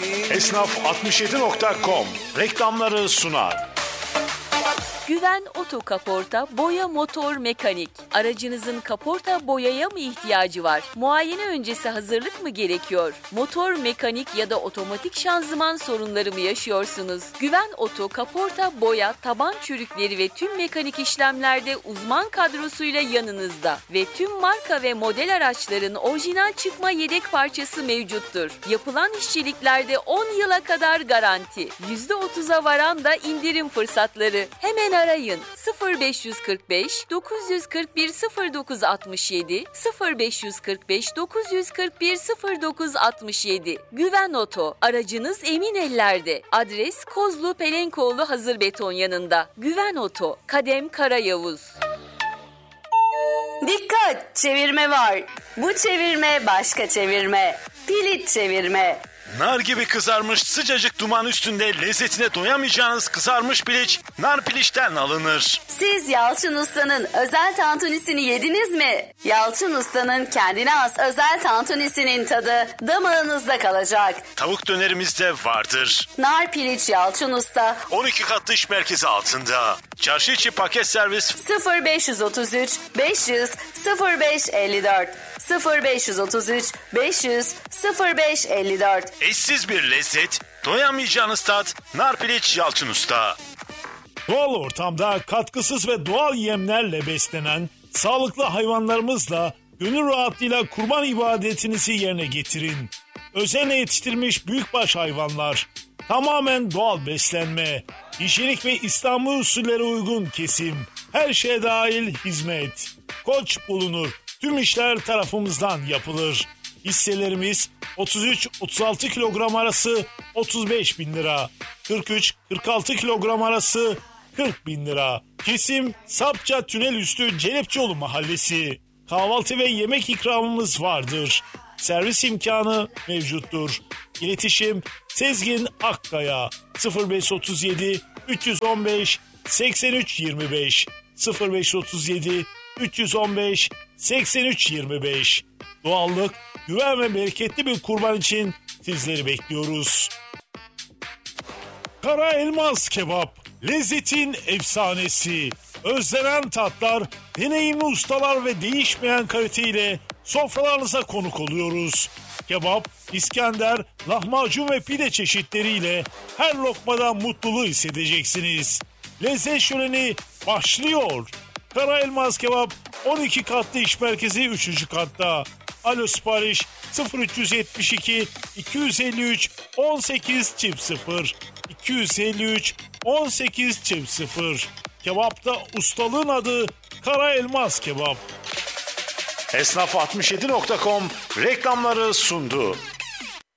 Esnaf67.com reklamları sunar. Güven Oto Kaporta, boya motor mekanik. Aracınızın kaporta boyaya mı ihtiyacı var? Muayene öncesi hazırlık mı gerekiyor? Motor mekanik ya da otomatik şanzıman sorunları mı yaşıyorsunuz? Güven Oto Kaporta, boya, taban çürükleri ve tüm mekanik işlemlerde uzman kadrosuyla yanınızda. Ve tüm marka ve model araçların orijinal çıkma yedek parçası mevcuttur. Yapılan işçiliklerde 10 yıla kadar garanti. %30'a varan da indirim fırsatları. Hemen arayın 0545 941 0967 0545 941 0967. Güven Oto, aracınız emin ellerde. Adres Kozlu Pelenkoğlu Hazır Beton yanında. Güven Oto, Kadem Karayavuz. Dikkat! Çevirme var. Bu çevirme başka çevirme. Pilit çevirme. Nar gibi kızarmış sıcacık duman üstünde lezzetine doyamayacağınız kızarmış piliç Nar Piliç'ten alınır. Siz Yalçın Usta'nın özel tantunisini yediniz mi? Yalçın Usta'nın kendine has özel tantunisinin tadı damağınızda kalacak. Tavuk dönerimiz de vardır. Nar Piliç Yalçın Usta 12 katlı iş merkezi altında. Çarşı içi paket servis 0533 500 0554 0533 500 0554. Eşsiz bir lezzet, doyamayacağınız tat Nar Piliç Yalçın Usta. Doğal ortamda katkısız ve doğal yemlerle beslenen sağlıklı hayvanlarımızla gönül rahatlığıyla kurban ibadetinizi yerine getirin. Özenle yetiştirilmiş büyükbaş hayvanlar, tamamen doğal beslenme, hijyenik ve İslami usullere uygun kesim, her şeye dahil hizmet. Koç bulunur, tüm işler tarafımızdan yapılır. Hisselerimiz 33-36 kilogram arası 35 bin lira, 43-46 kilogram arası 40 bin lira. Kesim Sapça Tünelüstü Celepçioğlu Mahallesi. Kahvaltı ve yemek ikramımız vardır. Servis imkanı mevcuttur. İletişim Sezgin Akkaya 0537 315 83 25 0537 315 83 25. Doğallık, güven ve bereketli bir kurban için sizleri bekliyoruz. Kara Elmas Kebap, lezzetin efsanesi. Özlenen tatlar, deneyimli ustalar ve değişmeyen kaliteyle sofralarınıza konuk oluyoruz. Kebap, İskender, lahmacun ve pide çeşitleriyle her lokmada mutluluğu hissedeceksiniz. Lezzet şöleni başlıyor. Kara Elmas Kebap 12 katlı iş merkezi 3. katta. Alo sipariş 0372 253 18 0 253 18 0. Kebapta ustalığın adı Kara Elmas Kebap. Esnaf67.com reklamları sundu.